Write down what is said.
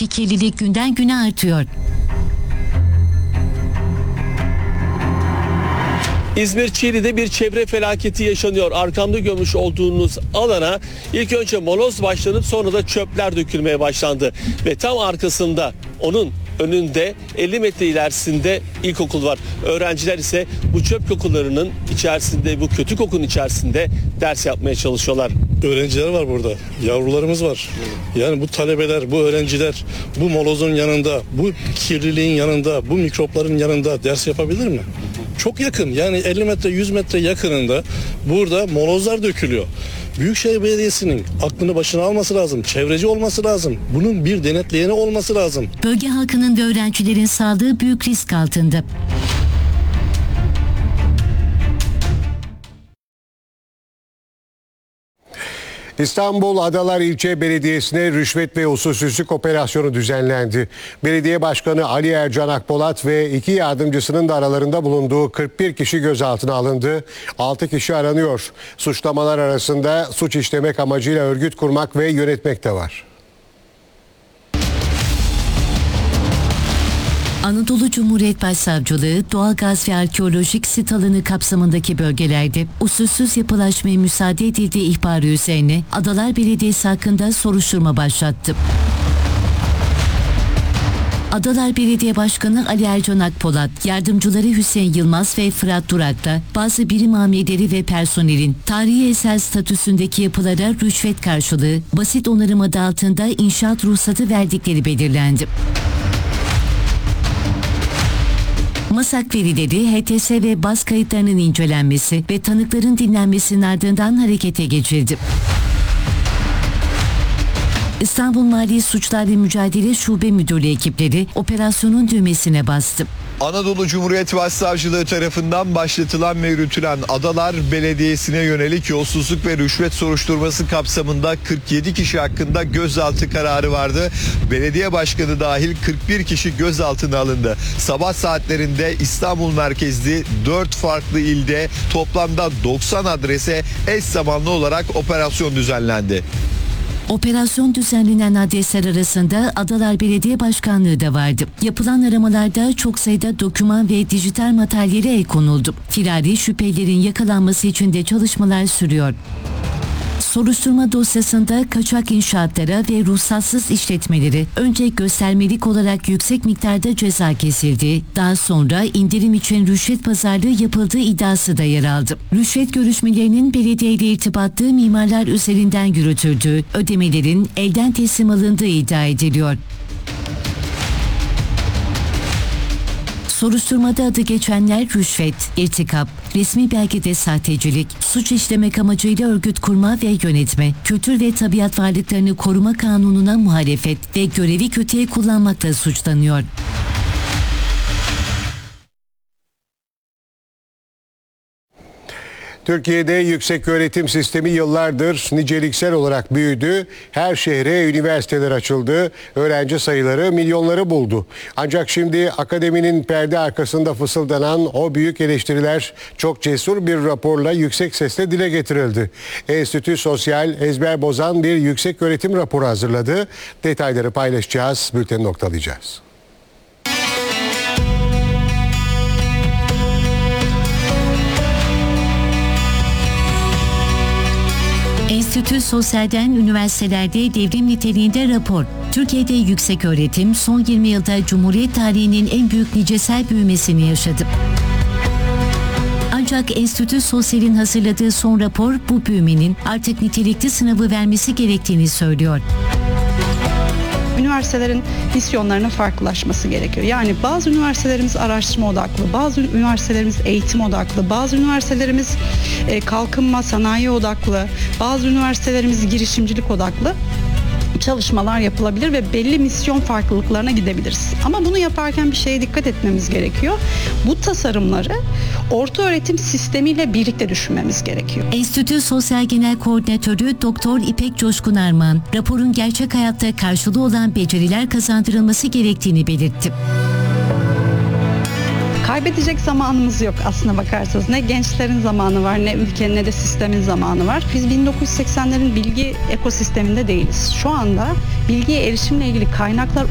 havadaki kirlilik günden güne artıyor. İzmir Çiğli'de bir çevre felaketi yaşanıyor. Arkamda görmüş olduğunuz alana ilk önce moloz başlanıp sonra da çöpler dökülmeye başlandı. Ve tam arkasında, onun önünde 50 metre ilerisinde ilkokul var. Öğrenciler ise bu çöp kokularının içerisinde, bu kötü kokunun içerisinde ders yapmaya çalışıyorlar. Öğrenciler var burada, yavrularımız var. Yani bu talebeler, bu öğrenciler bu molozun yanında, bu kirliliğin yanında, bu mikropların yanında ders yapabilir mi? Çok yakın, yani 50 metre 100 metre yakınında burada molozlar dökülüyor. Büyükşehir Belediyesi'nin aklını başına alması lazım, çevreci olması lazım. Bunun bir denetleyeni olması lazım. Bölge halkının ve öğrencilerin sağlığı büyük risk altında. İstanbul Adalar İlçe Belediyesi'ne rüşvet ve usulsüzlük operasyonu düzenlendi. Belediye Başkanı Ali Ercan Akpolat ve 2 yardımcısının da aralarında bulunduğu 41 kişi gözaltına alındı. 6 kişi aranıyor. Suçlamalar arasında suç işlemek amacıyla örgüt kurmak ve yönetmek de var. Anadolu Cumhuriyet Başsavcılığı doğalgaz ve arkeolojik sit alanı kapsamındaki bölgelerde usulsüz yapılaşmaya müsaade edildiği ihbarı üzerine Adalar Belediyesi hakkında soruşturma başlattı. Adalar Belediye Başkanı Ali Ercan Akpolat, yardımcıları Hüseyin Yılmaz ve Fırat Durak'ta bazı birim amirleri ve personelin tarihi eser statüsündeki yapılara rüşvet karşılığı basit onarım adı altında inşaat ruhsatı verdikleri belirlendi. MASAK verileri, HTS ve baz kayıtlarının incelenmesi ve tanıkların dinlenmesinin ardından harekete geçildi. İstanbul Mali Suçlarla Mücadele Şube Müdürlüğü ekipleri operasyonun düğmesine bastı. Anadolu Cumhuriyet Başsavcılığı tarafından başlatılan ve yürütülen Adalar Belediyesi'ne yönelik yolsuzluk ve rüşvet soruşturması kapsamında 47 kişi hakkında gözaltı kararı vardı. Belediye başkanı dahil 41 kişi gözaltına alındı. Sabah saatlerinde İstanbul merkezli 4 farklı ilde toplamda 90 adrese eş zamanlı olarak operasyon düzenlendi. Operasyon düzenlenen adresler arasında Adalar Belediye Başkanlığı da vardı. Yapılan aramalarda çok sayıda doküman ve dijital materyale el konuldu. Firari şüphelilerin yakalanması için de çalışmalar sürüyor. Soruşturma dosyasında kaçak inşaatlara ve ruhsatsız işletmeleri önce göstermelik olarak yüksek miktarda ceza kesildi. Daha sonra indirim için rüşvet pazarlığı yapıldığı iddiası da yer aldı. Rüşvet görüşmelerinin belediyeyle irtibatlı mimarlar üzerinden yürütüldüğü, ödemelerin elden teslim alındığı iddia ediliyor. Soruşturmada adı geçenler rüşvet, irtikap, resmi belgede sahtecilik, suç işlemek amacıyla örgüt kurma ve yönetme, kültür ve tabiat varlıklarını koruma kanununa muhalefet ve görevi kötüye kullanmakla suçlanıyor. Türkiye'de yükseköğretim sistemi yıllardır niceliksel olarak büyüdü. Her şehre üniversiteler açıldı. Öğrenci sayıları milyonları buldu. Ancak şimdi akademinin perde arkasında fısıldanan o büyük eleştiriler çok cesur bir raporla yüksek sesle dile getirildi. Enstitü Sosyal ezber bozan bir yükseköğretim raporu hazırladı. Detayları paylaşacağız, bülteni noktalayacağız. Enstitü Sosyal'den üniversitelerde devrim niteliğinde rapor. Türkiye'de yükseköğretim son 20 yılda Cumhuriyet tarihinin en büyük nicesel büyümesini yaşadı. Ancak Enstitü Sosyal'in hazırladığı son rapor bu büyümenin artık nitelikli sınavı vermesi gerektiğini söylüyor. Üniversitelerin misyonlarının farklılaşması gerekiyor. Yani bazı üniversitelerimiz araştırma odaklı, bazı üniversitelerimiz eğitim odaklı, bazı üniversitelerimiz kalkınma, sanayi odaklı, bazı üniversitelerimiz girişimcilik odaklı çalışmalar yapılabilir ve belli misyon farklılıklarına gidebiliriz. Ama bunu yaparken bir şeye dikkat etmemiz gerekiyor. Bu tasarımları orta öğretim sistemiyle birlikte düşünmemiz gerekiyor. Enstitü Sosyal Genel Koordinatörü Doktor İpek Coşkun Armağan, raporun gerçek hayatta karşılığı olan beceriler kazandırılması gerektiğini belirtti. Kaybedecek zamanımız yok aslına bakarsanız. Ne gençlerin zamanı var, ne ülkenin ne de sistemin zamanı var. Biz 1980'lerin bilgi ekosisteminde değiliz. Şu anda bilgiye erişimle ilgili kaynaklar